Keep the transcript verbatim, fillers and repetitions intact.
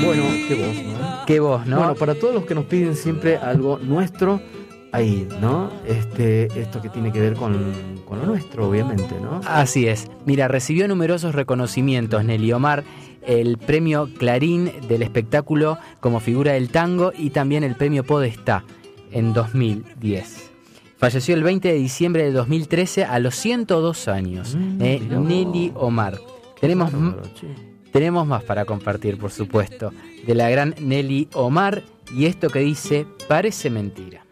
Bueno, qué voz, ¿no? Qué voz, ¿no? Bueno, para todos los que nos piden siempre algo nuestro, ahí, ¿no? Este, esto que tiene que ver con, con lo nuestro, obviamente, ¿no? Así es. Mira, recibió numerosos reconocimientos Nelly Omar, el premio Clarín del espectáculo como figura del tango y también el premio Podestá en dos mil diez. Falleció el veinte de diciembre de dos mil trece a los ciento dos años. Mm, eh, Nelly Omar. Tenemos, m- tenemos más para compartir, por supuesto, de la gran Nelly Omar y esto que dice Parece mentira.